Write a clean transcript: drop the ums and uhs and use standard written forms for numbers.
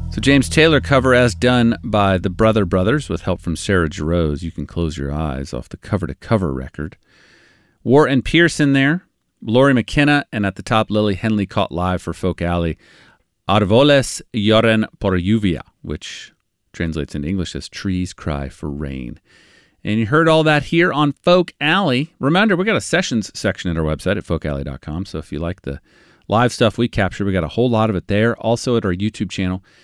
So James Taylor cover as done by the Brother Brothers with help from Sarah Jarosz. You can close your eyes off the cover-to-cover record. War and Pierce in there. Laurie McKenna, and at the top, Lily Henley caught live for Folk Alley. Arvoles lloran por lluvia, which translates into English as trees cry for rain. And you heard all that here on Folk Alley. Remember, we got a sessions section at our website at folkalley.com, so if you like the live stuff we capture, we got a whole lot of it there. Also at our YouTube channel,